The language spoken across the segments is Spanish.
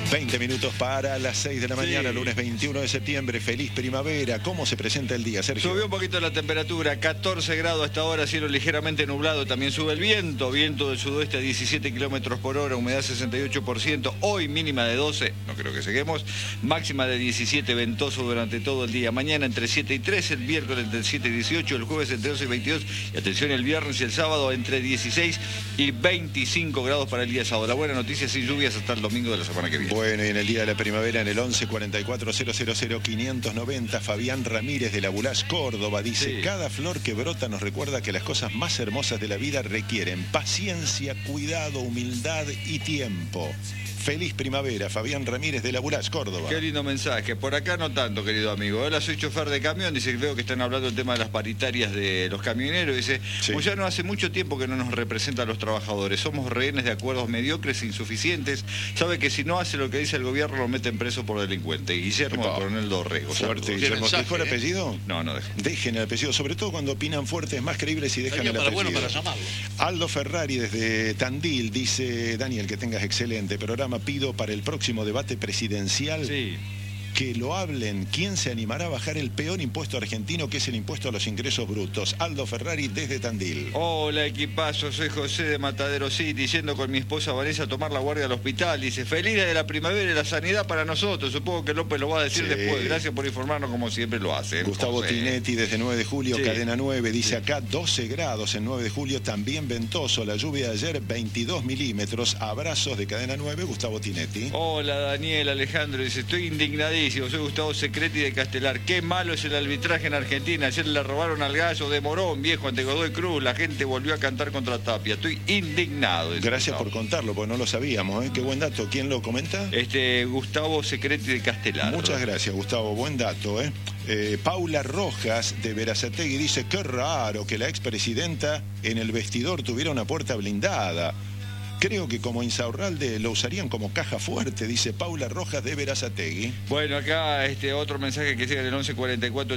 20 minutos para las 6 de la mañana, Sí. lunes 21 de septiembre. Feliz primavera. ¿Cómo se presenta el día, Sergio? Subió un poquito la temperatura, 14 grados hasta ahora, cielo ligeramente nublado. También sube el viento del sudoeste a 17 kilómetros por hora, humedad 68%. Hoy mínima de 12, no creo que seguimos. Máxima de 17, ventoso durante todo el día. Mañana entre 7 y 13, el miércoles entre 7 y 18, el jueves entre 11 y 22. Y atención, el viernes y el sábado entre 16 y 25 grados para el día sábado. La buena noticia, sin lluvias hasta el domingo de la semana que viene. Bueno, y en el día de la primavera, en el 11 44 000 590, Fabián Ramírez de la Bulás, Córdoba, dice: Sí. Cada flor que brota nos recuerda que las cosas más hermosas de la vida requieren paciencia, cuidado, humildad y tiempo. Feliz primavera, Fabián Ramírez de la Bulás, Córdoba. Qué lindo mensaje. Por acá no tanto, querido amigo. Hola, soy chofer de camión. Dice, veo que están hablando del tema de las paritarias de los camioneros. Dice, Sí. pues ya no hace mucho tiempo que no nos representan los trabajadores. Somos rehenes de acuerdos mediocres e insuficientes. Sabe que si no hace lo que dice el gobierno lo meten preso por delincuente. Guillermo, Epa. Coronel Dorrego. Fuerte, Saludos. Guillermo. mensaje, ¿Dejó el apellido? No, no dejo. Dejen el apellido, sobre todo cuando opinan fuertes, más creíbles y dejan Sería el para apellido. bueno para llamarlo. Aldo Ferrari desde Tandil dice: Daniel, que tengas excelente programa. Pido para el próximo debate presidencial Sí. que lo hablen. ¿Quién se animará a bajar el peor impuesto argentino, que es el impuesto a los ingresos brutos? Aldo Ferrari desde Tandil. Hola, equipazo, soy José de Matadero City, yendo con mi esposa Vanessa a tomar la guardia al hospital. Dice, feliz día de la primavera y la sanidad para nosotros. Supongo que López lo va a decir Sí. después. Gracias por informarnos como siempre lo hace. Gustavo José. Tinetti desde 9 de julio, Sí. cadena 9, dice: Sí. acá 12 grados en 9 de julio, también ventoso. La lluvia de ayer 22 milímetros. Abrazos de cadena 9, Gustavo Tinetti. Hola, Daniel, Alejandro. Dice, estoy indignadísimo. Soy Gustavo Secreti de Castelar. Qué malo es el arbitraje en Argentina. Ayer le robaron al gallo de Morón, viejo, ante Godoy Cruz. La gente volvió a cantar contra Tapia. Estoy indignado. Dice Gracias por Gustavo. contarlo, porque no lo sabíamos, ¿eh? Qué buen dato. ¿Quién lo comenta? Gustavo Secreti de Castelar. Muchas gracias, Gustavo. Buen dato, ¿eh? Paula Rojas de Berazategui dice: qué raro que la expresidenta en el vestidor tuviera una puerta blindada. Creo que como Insaurralde lo usarían como caja fuerte, dice Paula Rojas de Berazategui. Bueno, acá otro mensaje que llega en el 1144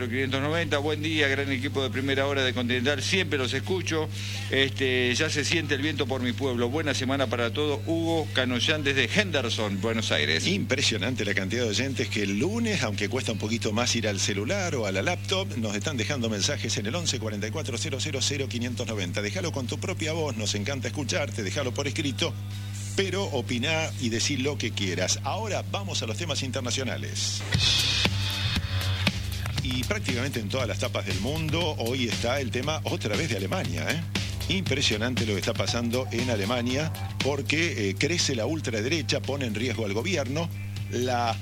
590. Buen día, gran equipo de primera hora de Continental. Siempre los escucho. Ya se siente el viento por mi pueblo. Buena semana para todos. Hugo Canoyán desde Henderson, Buenos Aires. Impresionante la cantidad de oyentes que el lunes, aunque cuesta un poquito más ir al celular o a la laptop, nos están dejando mensajes en el 1144 590. Déjalo con tu propia voz, nos encanta escucharte, déjalo por escrito, pero opiná y decí lo que quieras. Ahora vamos a los temas internacionales. Y prácticamente en todas las tapas del mundo hoy está el tema otra vez de Alemania, ¿eh? Impresionante lo que está pasando en Alemania, porque crece la ultraderecha, pone en riesgo al gobierno. La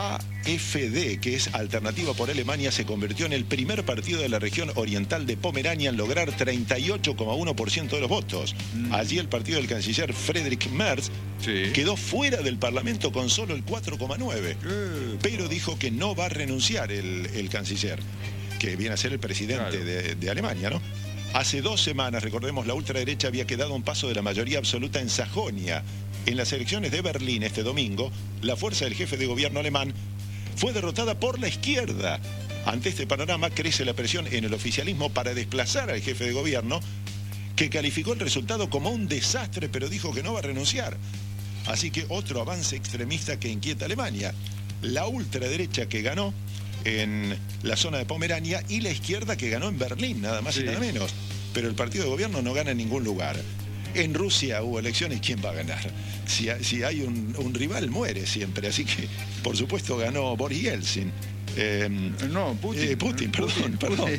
AfD, que es Alternativa por Alemania, se convirtió en el primer partido de la región oriental de Pomerania en lograr 38,1% de los votos. Allí el partido del canciller Friedrich Merz Sí. quedó fuera del Parlamento con solo el 4,9%. Pero dijo que no va a renunciar el canciller, que viene a ser el presidente Claro. de Alemania, ¿no? Hace 2 semanas, recordemos, la ultraderecha había quedado a un paso de la mayoría absoluta en Sajonia. En las elecciones de Berlín este domingo, la fuerza del jefe de gobierno alemán fue derrotada por la izquierda. Ante este panorama crece la presión en el oficialismo para desplazar al jefe de gobierno, que calificó el resultado como un desastre, pero dijo que no va a renunciar. Así que otro avance extremista que inquieta a Alemania. La ultraderecha que ganó en la zona de Pomerania y la izquierda que ganó en Berlín, nada más Sí. y nada menos. Pero el partido de gobierno no gana en ningún lugar. En Rusia hubo elecciones, ¿quién va a ganar? Si hay un rival, muere siempre. Así que, por supuesto, ganó Boris Yeltsin. No, Putin. Perdón.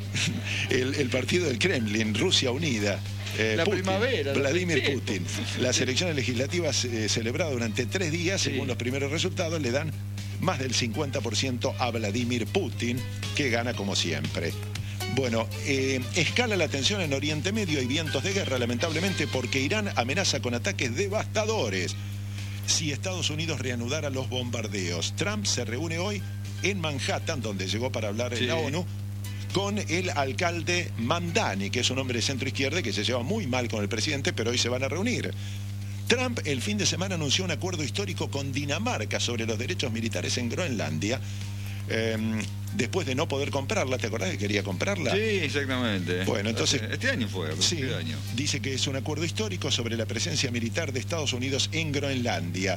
El partido del Kremlin, Rusia Unida. La primavera, la Vladimir primavera. Putin. Las elecciones legislativas celebradas durante 3 días, Sí. según los primeros resultados, le dan más del 50% a Vladimir Putin, que gana como siempre. Bueno, escala la tensión en Oriente Medio y vientos de guerra, lamentablemente, porque Irán amenaza con ataques devastadores si Estados Unidos reanudara los bombardeos. Trump se reúne hoy en Manhattan, donde llegó para hablar en Sí. la ONU, con el alcalde Mamdani, que es un hombre de centro izquierda que se lleva muy mal con el presidente, pero hoy se van a reunir. Trump el fin de semana anunció un acuerdo histórico con Dinamarca sobre los derechos militares en Groenlandia. Después de no poder comprarla, ¿te acordás que quería comprarla? Sí, exactamente. Bueno, entonces... Este año fue, Sí, este año. dice que es un acuerdo histórico sobre la presencia militar de Estados Unidos en Groenlandia.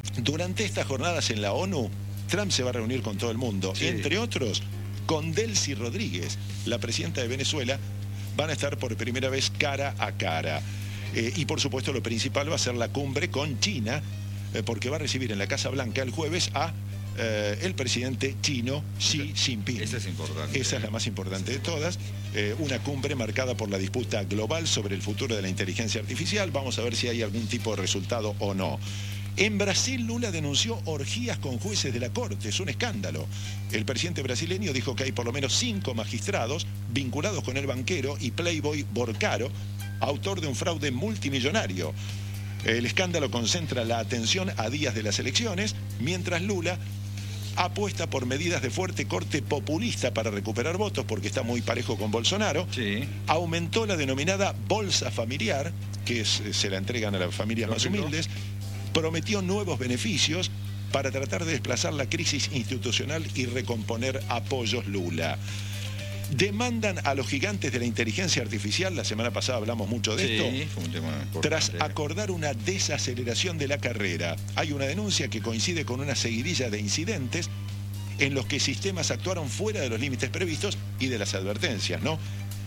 Durante estas jornadas en la ONU, Trump se va a reunir con todo el mundo, sí, entre otros con Delcy Rodríguez, la presidenta de Venezuela. Van a estar por primera vez cara a cara. Y por supuesto lo principal va a ser la cumbre con China, porque va a recibir en la Casa Blanca el jueves a el presidente chino Xi Jinping. Esa es importante. Esa es la más importante de todas. Una cumbre marcada por la disputa global sobre el futuro de la inteligencia artificial. Vamos a ver si hay algún tipo de resultado o no. En Brasil, Lula denunció orgías con jueces de la Corte. Es un escándalo. El presidente brasileño dijo que hay por lo menos 5 magistrados vinculados con el banquero y playboy Borcaro, autor de un fraude multimillonario. El escándalo concentra la atención a días de las elecciones, mientras Lula apuesta por medidas de fuerte corte populista para recuperar votos, porque está muy parejo con Bolsonaro. Sí. Aumentó la denominada bolsa familiar, que se la entregan a las familias más humildes. Prometió nuevos beneficios para tratar de desplazar la crisis institucional y recomponer apoyos Lula. Demandan a los gigantes de la inteligencia artificial, la semana pasada hablamos mucho de esto, fue un tema importante. Tras acordar una desaceleración de la carrera. Hay una denuncia que coincide con una seguidilla de incidentes en los que sistemas actuaron fuera de los límites previstos y de las advertencias, ¿no?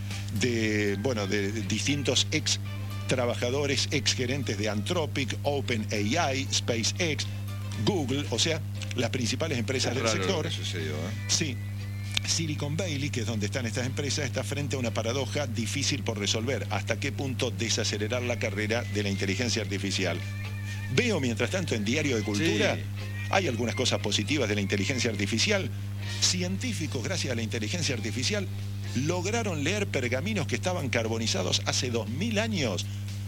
De distintos ex trabajadores, ex gerentes de Anthropic, OpenAI, SpaceX, Google, o sea, las principales empresas del sector. Lo que sucedió, Sí. Silicon Valley, que es donde están estas empresas, está frente a una paradoja difícil por resolver. ¿Hasta qué punto desacelerar la carrera de la inteligencia artificial? Veo, mientras tanto, en Diario de Cultura, sí, hay algunas cosas positivas de la inteligencia artificial. Científicos, gracias a la inteligencia artificial, lograron leer pergaminos que estaban carbonizados hace 2000 años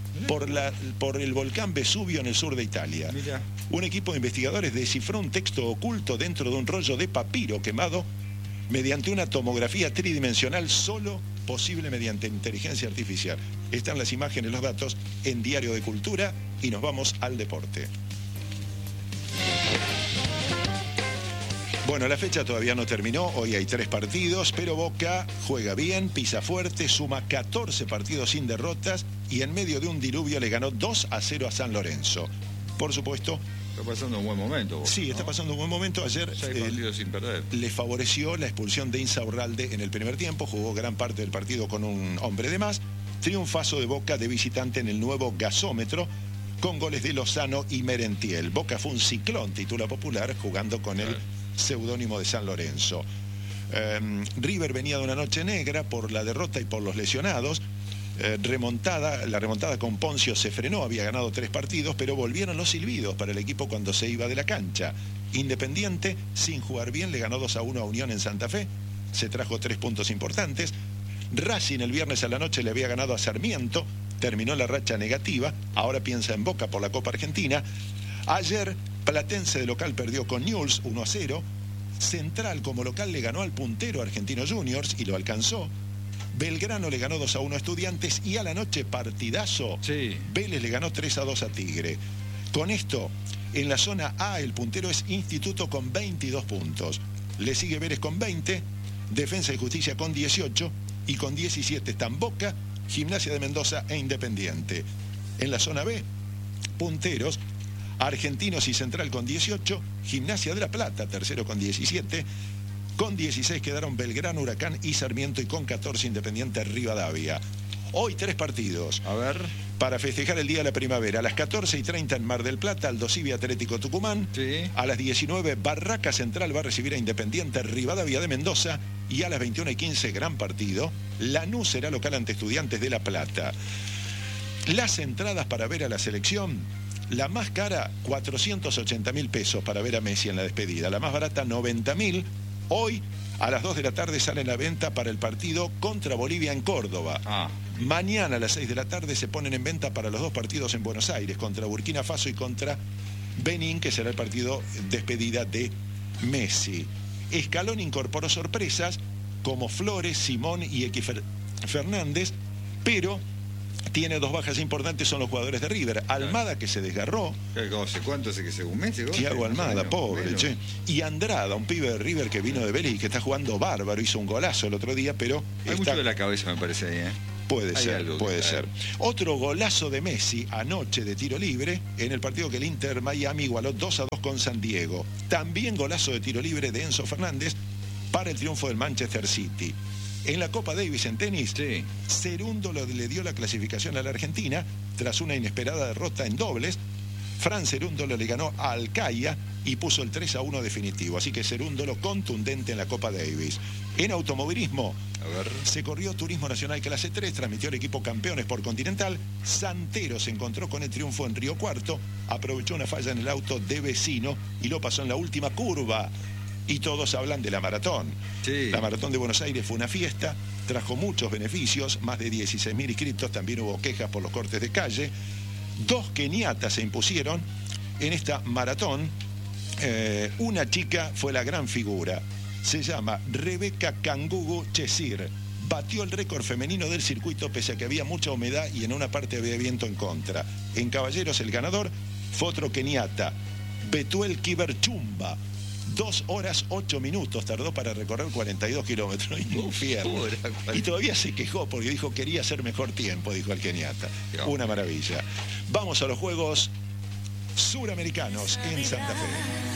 por el volcán Vesubio en el sur de Italia. Mira. Un equipo de investigadores descifró un texto oculto dentro de un rollo de papiro quemado mediante una tomografía tridimensional solo posible mediante inteligencia artificial. Están las imágenes, los datos en Diario de Cultura y nos vamos al deporte. Bueno, la fecha todavía no terminó, hoy hay 3 partidos, pero Boca juega bien, pisa fuerte, suma 14 partidos sin derrotas y en medio de un diluvio le ganó 2-0 a San Lorenzo. Por supuesto... Está pasando un buen momento, Boca, sí, ¿no? Está pasando un buen momento. Ayer 6 partidos sin perder. Le favoreció la expulsión de Insaurralde en el primer tiempo, jugó gran parte del partido con un hombre de más. Triunfazo de Boca de visitante en el nuevo gasómetro, con goles de Lozano y Merentiel. Boca fue un ciclón, titula popular, jugando con el seudónimo de San Lorenzo. River venía de una noche negra por la derrota y por los lesionados. La remontada con Poncio se frenó, había ganado 3 partidos, pero volvieron los silbidos para el equipo cuando se iba de la cancha. Independiente, sin jugar bien, le ganó 2-1 a Unión en Santa Fe, se trajo 3 puntos importantes. Racing el viernes a la noche le había ganado a Sarmiento, terminó la racha negativa, ahora piensa en Boca por la Copa Argentina. Ayer, Platense de local perdió con Newell's 1-0, Central como local le ganó al puntero Argentino Juniors y lo alcanzó. Belgrano le ganó 2-1 a Estudiantes y a la noche partidazo. Sí. Vélez le ganó 3-2 a Tigre. Con esto, en la zona A el puntero es Instituto con 22 puntos. Le sigue Vélez con 20, Defensa y Justicia con 18 y con 17 están Boca, Gimnasia de Mendoza e Independiente. En la zona B, punteros, Argentinos y Central con 18, Gimnasia de La Plata, tercero con 17, con 16 quedaron Belgrano, Huracán y Sarmiento y con 14 Independiente Rivadavia. Hoy 3 partidos. A ver. Para festejar el Día de la Primavera. A las 14:30 en Mar del Plata, Aldosivi Atlético Tucumán. Sí. A las 19, Barraca Central va a recibir a Independiente Rivadavia de Mendoza. Y a las 21:15, gran partido, Lanús será local ante Estudiantes de La Plata. Las entradas para ver a la selección, la más cara, 480.000 pesos para ver a Messi en la despedida. La más barata, 90.000. Hoy, a las 2 de la tarde, sale en la venta para el partido contra Bolivia en Córdoba. Mañana a las 6 de la tarde se ponen en venta para los 2 partidos en Buenos Aires, contra Burkina Faso y contra Benín, que será el partido despedida de Messi. Scaloni incorporó sorpresas como Flores, Simón y X Fernández, pero tiene 2 bajas importantes, son los jugadores de River. Almada, que se desgarró. ¿Cuánto hace que se un mes? Thiago Almada, pobre, che. Y Andrada, un pibe de River que vino de Vélez y que está jugando bárbaro, hizo un golazo el otro día, pero... Hay mucho de la cabeza, me parece ahí, ¿eh? Puede ser. Otro golazo de Messi anoche de tiro libre en el partido que el Inter Miami igualó 2-2 con San Diego. También golazo de tiro libre de Enzo Fernández para el triunfo del Manchester City. En la Copa Davis en tenis, sí, Cerúndolo le dio la clasificación a la Argentina tras una inesperada derrota en dobles. Fran Cerúndolo le ganó a Alcaia y puso el 3-1 definitivo. Así que Cerúndolo contundente en la Copa Davis. En automovilismo, se corrió Turismo Nacional Clase 3, transmitió el equipo Campeones por Continental. Santero se encontró con el triunfo en Río Cuarto, aprovechó una falla en el auto de vecino y lo pasó en la última curva. Y todos hablan de la maratón. Sí. La maratón de Buenos Aires fue una fiesta, trajo muchos beneficios, más de 16.000 inscritos, también hubo quejas por los cortes de calle. 2 keniatas se impusieron en esta maratón. Una chica fue la gran figura. Se llama Rebeca Kangugu Chesir. Batió el récord femenino del circuito pese a que había mucha humedad y en una parte había viento en contra. En caballeros el ganador fue otro keniata, Betuel Kiberchumba. 2 horas 8 minutos tardó para recorrer 42 kilómetros. Infierno. Y todavía se quejó porque dijo quería hacer mejor tiempo, dijo el keniata. Una maravilla. Vamos a los Juegos Suramericanos en Santa Fe.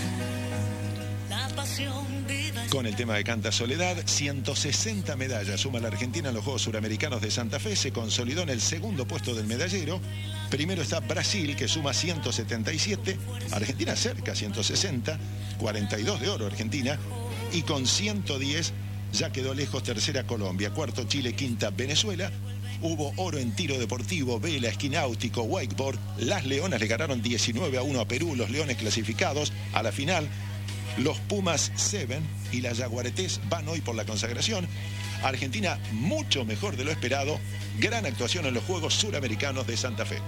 Con el tema de Canta Soledad, 160 medallas suma la Argentina en los Juegos Suramericanos de Santa Fe. Se consolidó en el segundo puesto del medallero. Primero está Brasil, que suma 177. Argentina cerca, 160. 42 de oro Argentina. Y con 110 ya quedó lejos tercera Colombia. Cuarto Chile, quinta Venezuela. Hubo oro en tiro deportivo, vela, esquí náutico, wakeboard. Las Leonas le ganaron 19-1 a Perú. Los Leones clasificados a la final. Los Pumas 7 y las Yaguaretés van hoy por la consagración. Argentina mucho mejor de lo esperado. Gran actuación en los Juegos Suramericanos de Santa Fe.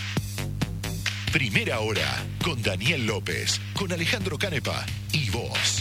Primera hora con Daniel López, con Alejandro Canepa y vos.